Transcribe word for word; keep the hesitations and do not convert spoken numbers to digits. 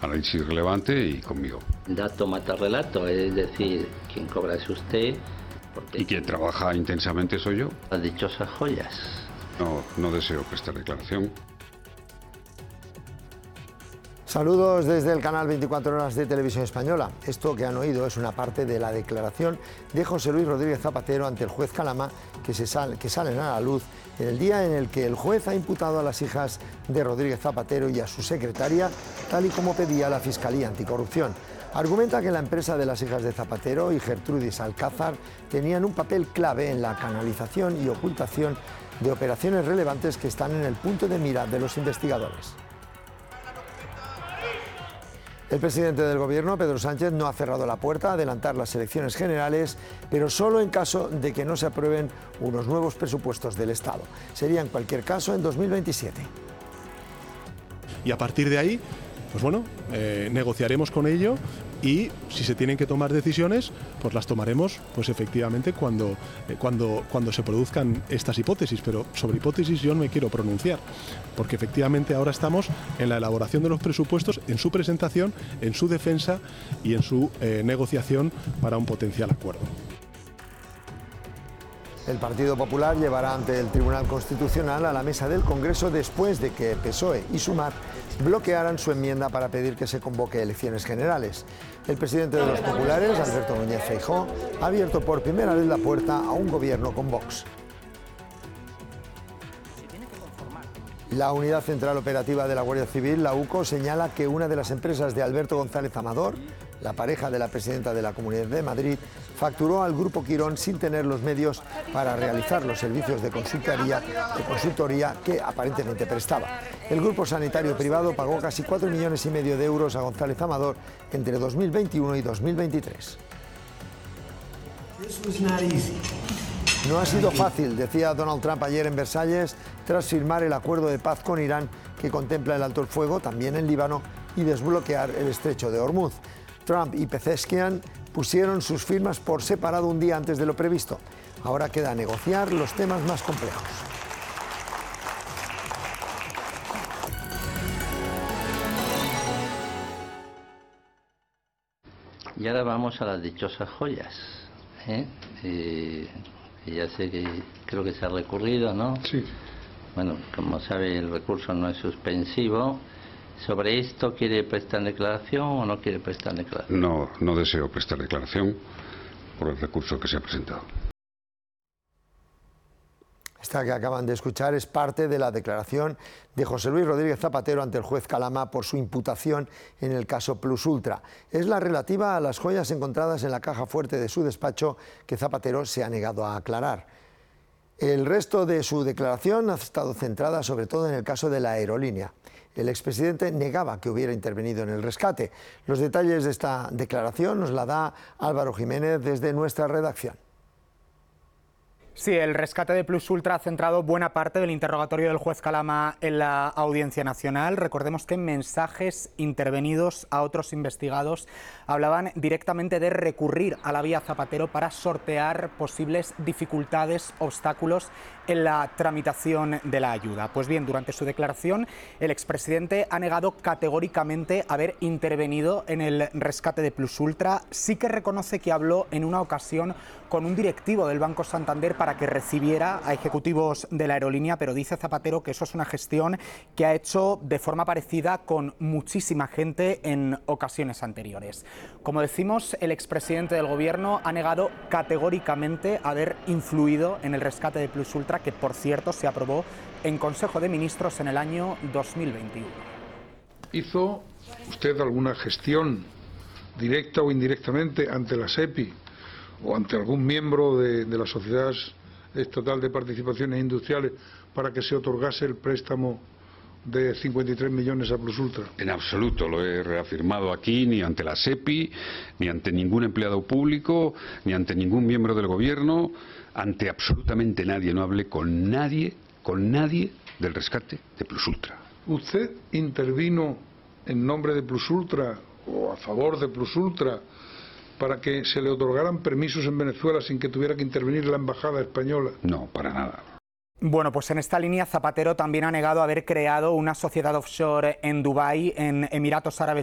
análisis relevante y conmigo. Dato mata relato, es decir, quien cobra es usted. Y quien trabaja intensamente soy yo. Las dichosas joyas. No, no deseo prestar declaración. Saludos desde el canal veinticuatro horas de Televisión Española. Esto que han oído es una parte de la declaración de José Luis Rodríguez Zapatero ante el juez Calama, que, se sal, que salen a la luz en el día en el que el juez ha imputado a las hijas de Rodríguez Zapatero y a su secretaria, tal y como pedía la Fiscalía Anticorrupción. Argumenta que la empresa de las hijas de Zapatero y Gertrudis Alcázar tenían un papel clave en la canalización y ocultación de operaciones relevantes que están en el punto de mira de los investigadores. El presidente del Gobierno, Pedro Sánchez, no ha cerrado la puerta a adelantar las elecciones generales, pero solo en caso de que no se aprueben unos nuevos presupuestos del Estado. Sería en cualquier caso en dos mil veintisiete. Y a partir de ahí, pues bueno, eh, negociaremos con ello y si se tienen que tomar decisiones, pues las tomaremos pues efectivamente cuando, eh, cuando, cuando se produzcan estas hipótesis, pero sobre hipótesis yo no me quiero pronunciar, porque efectivamente ahora estamos en la elaboración de los presupuestos, en su presentación, en su defensa y en su eh, negociación para un potencial acuerdo. El Partido Popular llevará ante el Tribunal Constitucional a la mesa del Congreso después de que P S O E y Sumar bloquearan su enmienda para pedir que se convoque elecciones generales. El presidente de los populares, Alberto Núñez Feijóo, ha abierto por primera vez la puerta a un gobierno con Vox. La Unidad Central Operativa de la Guardia Civil, la UCO, señala que una de las empresas de Alberto González Amador, la pareja de la presidenta de la Comunidad de Madrid, facturó al Grupo Quirón sin tener los medios para realizar los servicios de consultoría, de consultoría que aparentemente prestaba. El grupo sanitario privado pagó casi cuatro millones y medio de euros a González Amador entre dos mil veintiuno y dos mil veintitrés. No ha sido fácil, decía Donald Trump ayer en Versalles, tras firmar el acuerdo de paz con Irán que contempla el alto el fuego también en Líbano y desbloquear el estrecho de Hormuz. Trump y Pezeshkian pusieron sus firmas por separado un día antes de lo previsto. Ahora queda negociar los temas más complejos. Y ahora vamos a las dichosas joyas, ¿eh? Eh, ya sé que creo que se ha recurrido, ¿no? Sí. Bueno, como sabe, el recurso no es suspensivo. ¿Sobre esto quiere prestar declaración o no quiere prestar declaración? No, no deseo prestar declaración por el recurso que se ha presentado. Esta que acaban de escuchar es parte de la declaración de José Luis Rodríguez Zapatero ante el juez Calama por su imputación en el caso Plus Ultra. Es la relativa a las joyas encontradas en la caja fuerte de su despacho que Zapatero se ha negado a aclarar. El resto de su declaración ha estado centrada sobre todo en el caso de la aerolínea. El expresidente negaba que hubiera intervenido en el rescate. Los detalles de esta declaración nos la da Álvaro Jiménez desde nuestra redacción. Sí, el rescate de Plus Ultra ha centrado buena parte del interrogatorio del juez Calama en la Audiencia Nacional. Recordemos que mensajes intervenidos a otros investigados hablaban directamente de recurrir a la vía Zapatero para sortear posibles dificultades, obstáculos en la tramitación de la ayuda. Pues bien, durante su declaración, el expresidente ha negado categóricamente haber intervenido en el rescate de Plus Ultra. Sí que reconoce que habló en una ocasión con un directivo del Banco Santander para que recibiera a ejecutivos de la aerolínea, pero dice Zapatero que eso es una gestión que ha hecho de forma parecida con muchísima gente en ocasiones anteriores. Como decimos, el expresidente del Gobierno ha negado categóricamente haber influido en el rescate de Plus Ultra, que por cierto se aprobó en Consejo de Ministros en el año dos mil veintiuno. ¿Hizo usted alguna gestión directa o indirectamente ante la SEPI o ante algún miembro de, de la Sociedad Estatal de Participaciones Industriales para que se otorgase el préstamo de cincuenta y tres millones a Plus Ultra? En absoluto lo he reafirmado aquí, ni ante la SEPI, ni ante ningún empleado público, ni ante ningún miembro del Gobierno, ante absolutamente nadie. No hablé con nadie, con nadie del rescate de Plus Ultra. ¿Usted intervino en nombre de Plus Ultra o a favor de Plus Ultra para que se le otorgaran permisos en Venezuela sin que tuviera que intervenir la embajada española? No, para nada. Bueno, pues en esta línea Zapatero también ha negado haber creado una sociedad offshore en Dubái, en Emiratos Árabes